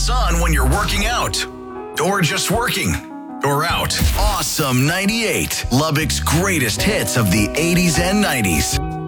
us on when you're working out, or just working, or out. Awesome 98, Lubbock's greatest hits of the 80s and 90s.